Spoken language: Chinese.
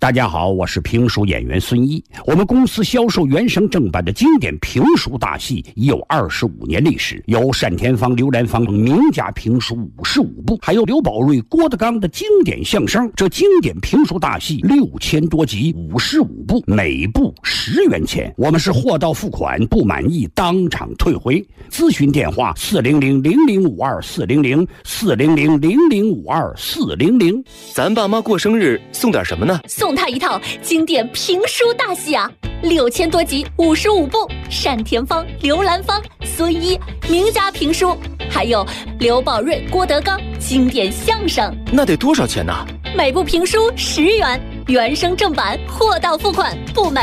大家好，我是评书演员孙一。我们公司销售原声正版的经典评书大戏已有25年历史，有单田芳、刘兰芳名家评书55部，还有刘宝瑞、郭德纲的经典相声。这经典评书大戏6000多集，55部，每部10元钱。我们是货到付款，不满意当场退回。咨询电话400-0052-400，400-0052-400。 咱爸妈过生日送点什么呢？ 送他一套经典评书大戏啊，6000多集，55部，单田芳、刘兰芳、孙一名家评书，还有刘宝瑞、郭德纲经典相声。 那得多少钱呢？ 每部评书10元，原声正版，货到付款，不买